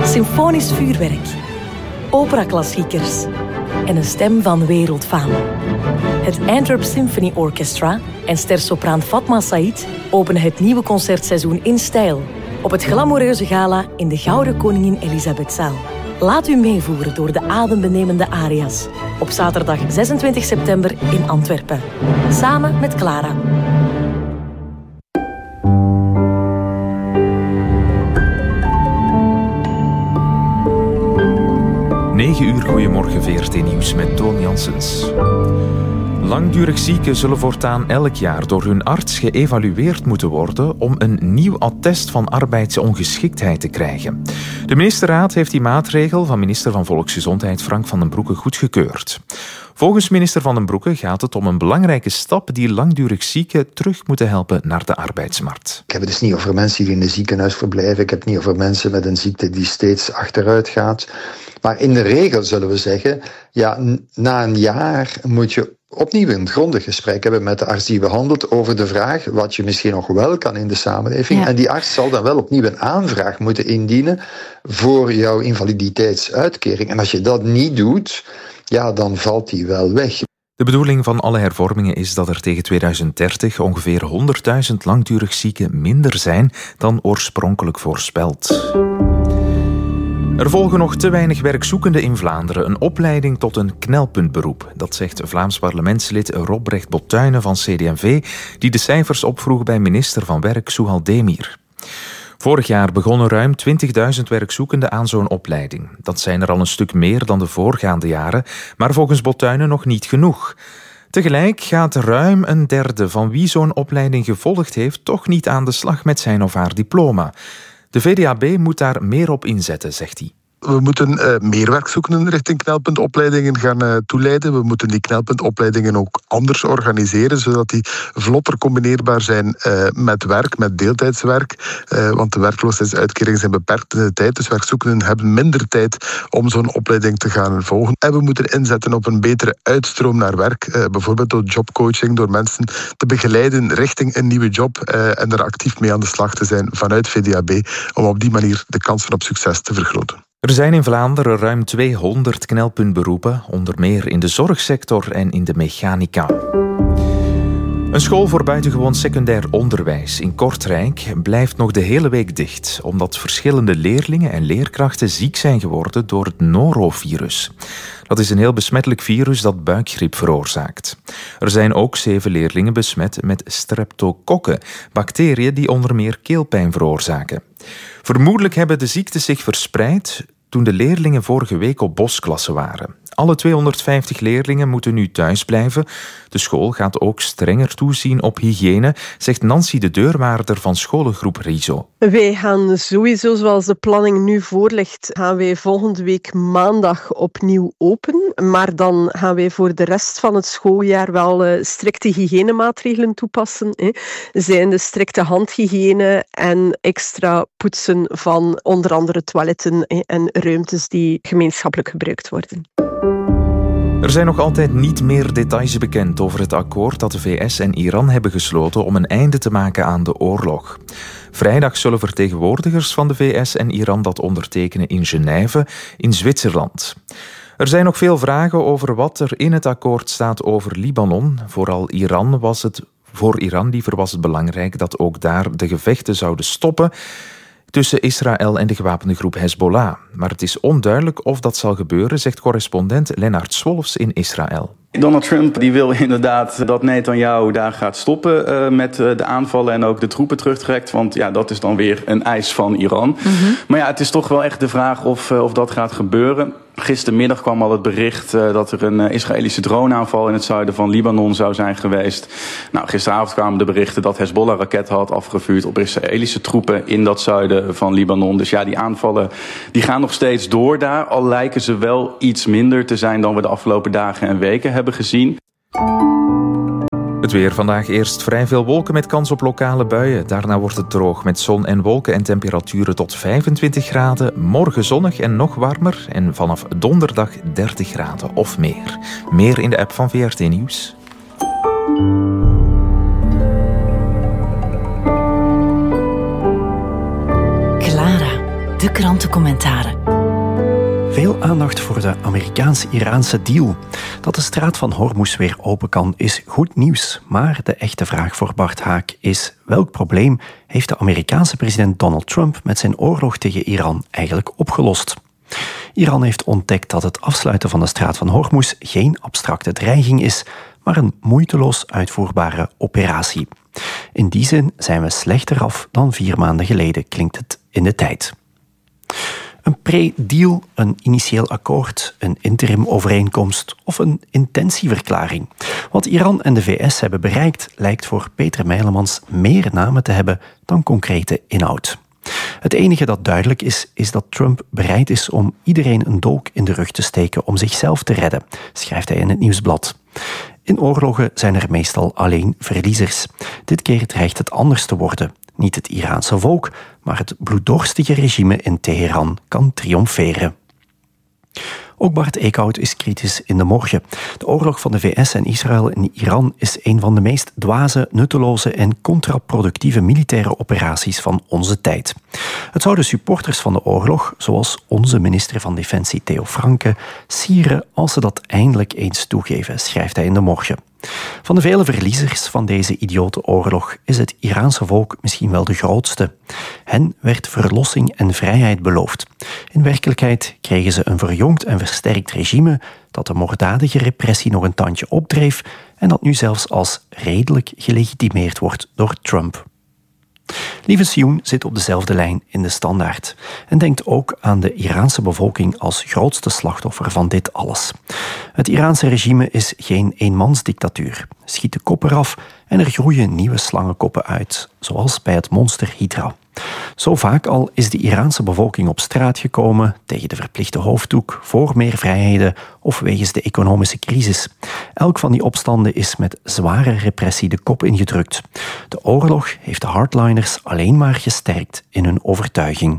Symfonisch vuurwerk, operaklassiekers en een stem van wereldfaam. Het Antwerp Symphony Orchestra en stersopraan Fatma Said openen het nieuwe concertseizoen in stijl op het glamoureuze gala in de Gouden Koningin Elisabethzaal. Laat u meevoeren door de adembenemende aria's op zaterdag 26 september in Antwerpen. Samen met Clara. Uur, goedemorgen, VRT Nieuws met Toon Janssens. Langdurig zieken zullen voortaan elk jaar door hun arts geëvalueerd moeten worden om een nieuw attest van arbeidsongeschiktheid te krijgen. De ministerraad heeft die maatregel van minister van Volksgezondheid Frank van den Broeke goedgekeurd. Volgens minister Van den Broeke gaat het om een belangrijke stap die langdurig zieken terug moeten helpen naar de arbeidsmarkt. Ik heb het dus niet over mensen die in een ziekenhuis verblijven. Ik heb het niet over mensen met een ziekte die steeds achteruit gaat. Maar in de regel zullen we zeggen, ja, na een jaar moet je opnieuw een grondig gesprek hebben met de arts die behandelt over de vraag wat je misschien nog wel kan in de samenleving. Ja. En die arts zal dan wel opnieuw een aanvraag moeten indienen voor jouw invaliditeitsuitkering. En als je dat niet doet, ja, dan valt die wel weg. De bedoeling van alle hervormingen is dat er tegen 2030 ongeveer 100.000 langdurig zieken minder zijn dan oorspronkelijk voorspeld. Er volgen nog te weinig werkzoekenden in Vlaanderen een opleiding tot een knelpuntberoep. Dat zegt Vlaams parlementslid Robrecht Bottuinen van CD&V, die de cijfers opvroeg bij minister van Werk Souhal Demir. Vorig jaar begonnen ruim 20.000 werkzoekenden aan zo'n opleiding. Dat zijn er al een stuk meer dan de voorgaande jaren, maar volgens Bottuinen nog niet genoeg. Tegelijk gaat ruim een derde van wie zo'n opleiding gevolgd heeft toch niet aan de slag met zijn of haar diploma. De VDAB moet daar meer op inzetten, zegt hij. We moeten meer werkzoekenden richting knelpuntopleidingen gaan toeleiden. We moeten die knelpuntopleidingen ook anders organiseren, zodat die vlotter combineerbaar zijn met werk, met deeltijdswerk. Want de werkloosheidsuitkeringen zijn beperkt in de tijd, dus werkzoekenden hebben minder tijd om zo'n opleiding te gaan volgen. En we moeten inzetten op een betere uitstroom naar werk, bijvoorbeeld door jobcoaching, door mensen te begeleiden richting een nieuwe job en er actief mee aan de slag te zijn vanuit VDAB, om op die manier de kansen op succes te vergroten. Er zijn in Vlaanderen ruim 200 knelpuntberoepen, onder meer in de zorgsector en in de mechanica. Een school voor buitengewoon secundair onderwijs in Kortrijk blijft nog de hele week dicht, omdat verschillende leerlingen en leerkrachten ziek zijn geworden door het norovirus. Dat is een heel besmettelijk virus dat buikgriep veroorzaakt. Er zijn ook 7 leerlingen besmet met streptokokken, bacteriën die onder meer keelpijn veroorzaken. Vermoedelijk hebben de ziektes zich verspreid toen de leerlingen vorige week op bosklasse waren. Alle 250 leerlingen moeten nu thuis blijven. De school gaat ook strenger toezien op hygiëne, zegt Nancy de deurwaarder van scholengroep RISO. Wij gaan sowieso, zoals de planning nu voorligt, gaan wij volgende week maandag opnieuw open. Maar dan gaan wij voor de rest van het schooljaar wel strikte hygiënemaatregelen toepassen. Zijn de strikte handhygiëne en extra poetsen van onder andere toiletten en ruimtes die gemeenschappelijk gebruikt worden. Er zijn nog altijd niet meer details bekend over het akkoord dat de VS en Iran hebben gesloten om een einde te maken aan de oorlog. Vrijdag zullen vertegenwoordigers van de VS en Iran dat ondertekenen in Genève, in Zwitserland. Er zijn nog veel vragen over wat er in het akkoord staat over Libanon. Voor Iran was het belangrijk dat ook daar de gevechten zouden stoppen tussen Israël en de gewapende groep Hezbollah. Maar het is onduidelijk of dat zal gebeuren, zegt correspondent Lennart Swolfs in Israël. Donald Trump die wil inderdaad dat Netanyahu daar gaat stoppen met de aanvallen en ook de troepen terugtrekt. Want ja, dat is dan weer een eis van Iran. Mm-hmm. Maar ja, het is toch wel echt de vraag of dat gaat gebeuren. Gistermiddag kwam al het bericht dat er een Israëlische droneaanval in het zuiden van Libanon zou zijn geweest. Nou, gisteravond kwamen de berichten dat Hezbollah raketten had afgevuurd op Israëlische troepen in dat zuiden van Libanon. Dus ja, die aanvallen die gaan nog steeds door daar. Al lijken ze wel iets minder te zijn dan we de afgelopen dagen en weken hebben gezien. Het weer vandaag: eerst vrij veel wolken met kans op lokale buien. Daarna wordt het droog met zon en wolken en temperaturen tot 25 graden. Morgen zonnig en nog warmer. En vanaf donderdag 30 graden of meer. Meer in de app van VRT Nieuws. Clara, de krantencommentaren. Veel aandacht voor de Amerikaans-Iraanse deal. Dat de straat van Hormuz weer open kan, is goed nieuws. Maar de echte vraag voor Bart Haak is: welk probleem heeft de Amerikaanse president Donald Trump met zijn oorlog tegen Iran eigenlijk opgelost? Iran heeft ontdekt dat het afsluiten van de straat van Hormuz geen abstracte dreiging is, maar een moeiteloos uitvoerbare operatie. In die zin zijn we slechter af dan 4 maanden geleden, klinkt het in de tijd. Een pre-deal, een initieel akkoord, een interim-overeenkomst of een intentieverklaring. Wat Iran en de VS hebben bereikt, lijkt voor Peter Meilemans meer namen te hebben dan concrete inhoud. Het enige dat duidelijk is, is dat Trump bereid is om iedereen een dolk in de rug te steken om zichzelf te redden, schrijft hij in het Nieuwsblad. In oorlogen zijn er meestal alleen verliezers. Dit keer dreigt het anders te worden. Niet het Iraanse volk, maar het bloeddorstige regime in Teheran kan triomferen. Ook Bart Eekhout is kritisch in de morgen. De oorlog van de VS en Israël in Iran is een van de meest dwaze, nutteloze en contraproductieve militaire operaties van onze tijd. Het zou de supporters van de oorlog, zoals onze minister van Defensie Theo Franke, sieren als ze dat eindelijk eens toegeven, schrijft hij in de morgen. Van de vele verliezers van deze idiote oorlog is het Iraanse volk misschien wel de grootste. Hen werd verlossing en vrijheid beloofd. In werkelijkheid kregen ze een verjongd en versterkt regime dat de moorddadige repressie nog een tandje opdreef en dat nu zelfs als redelijk gelegitimeerd wordt door Trump. Lieve Sioen zit op dezelfde lijn in de Standaard en denkt ook aan de Iraanse bevolking als grootste slachtoffer van dit alles. Het Iraanse regime is geen eenmansdictatuur. Schiet de kop eraf en er groeien nieuwe slangenkoppen uit, zoals bij het monster Hydra. Zo vaak al is de Iraanse bevolking op straat gekomen tegen de verplichte hoofddoek, voor meer vrijheden of wegens de economische crisis. Elk van die opstanden is met zware repressie de kop ingedrukt. De oorlog heeft de hardliners alleen maar gesterkt in hun overtuiging.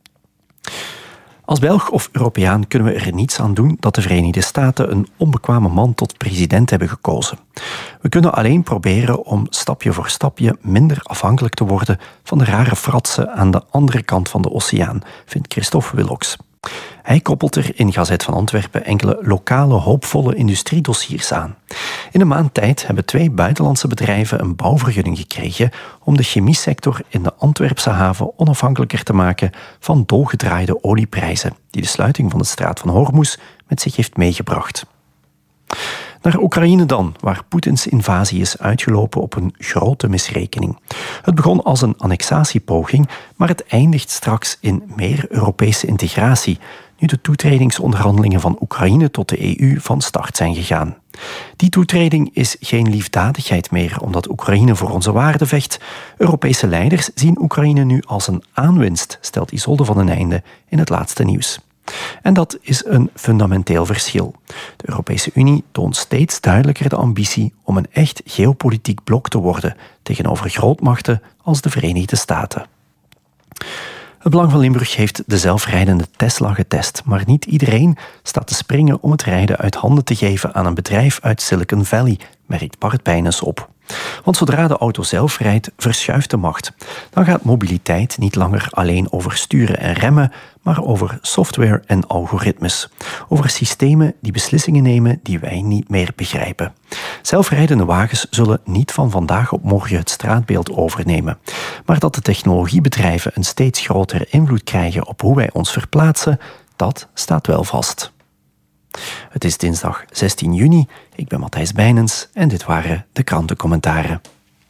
Als Belg of Europeaan kunnen we er niets aan doen dat de Verenigde Staten een onbekwame man tot president hebben gekozen. We kunnen alleen proberen om stapje voor stapje minder afhankelijk te worden van de rare fratsen aan de andere kant van de oceaan, vindt Christophe Willocks. Hij koppelt er in Gazet van Antwerpen enkele lokale hoopvolle industriedossiers aan. In een maand tijd hebben 2 buitenlandse bedrijven een bouwvergunning gekregen om de chemiesector in de Antwerpse haven onafhankelijker te maken van dolgedraaide olieprijzen, die de sluiting van de straat van Hormuz met zich heeft meegebracht. Naar Oekraïne dan, waar Poetins invasie is uitgelopen op een grote misrekening. Het begon als een annexatiepoging, maar het eindigt straks in meer Europese integratie, nu de toetredingsonderhandelingen van Oekraïne tot de EU van start zijn gegaan. Die toetreding is geen liefdadigheid meer, omdat Oekraïne voor onze waarden vecht. Europese leiders zien Oekraïne nu als een aanwinst, stelt Isolde van den Einde in het laatste nieuws. En dat is een fundamenteel verschil. De Europese Unie toont steeds duidelijker de ambitie om een echt geopolitiek blok te worden tegenover grootmachten als de Verenigde Staten. Het Belang van Limburg heeft de zelfrijdende Tesla getest, maar niet iedereen staat te springen om het rijden uit handen te geven aan een bedrijf uit Silicon Valley, merkt Bart Bijnes op. Want zodra de auto zelf rijdt, verschuift de macht. Dan gaat mobiliteit niet langer alleen over sturen en remmen, maar over software en algoritmes. Over systemen die beslissingen nemen die wij niet meer begrijpen. Zelfrijdende wagens zullen niet van vandaag op morgen het straatbeeld overnemen. Maar dat de technologiebedrijven een steeds grotere invloed krijgen op hoe wij ons verplaatsen, dat staat wel vast. Het is dinsdag 16 juni, ik ben Matthijs Bijnens en dit waren de krantencommentaren.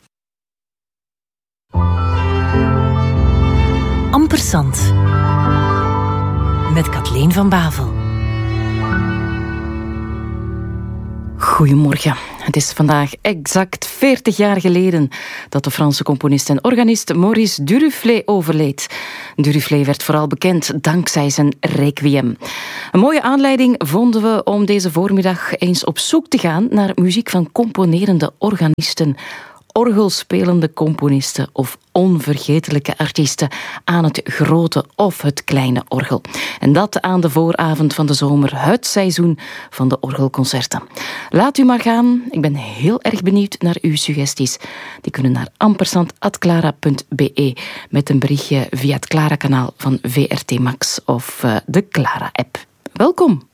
Ampersand met Kathleen van Bavel. Goedemorgen. Het is vandaag exact 40 jaar geleden dat de Franse componist en organist Maurice Duruflé overleed. Duruflé werd vooral bekend dankzij zijn Requiem. Een mooie aanleiding vonden we om deze voormiddag eens op zoek te gaan naar muziek van componerende organisten orgelspelende componisten of onvergetelijke artiesten aan het grote of het kleine orgel. En dat aan de vooravond van de zomer, het seizoen van de orgelconcerten. Laat u maar gaan. Ik ben heel erg benieuwd naar uw suggesties. Die kunnen naar ampersand@clara.be met een berichtje via het Clara-kanaal van VRT Max of de Clara-app. Welkom!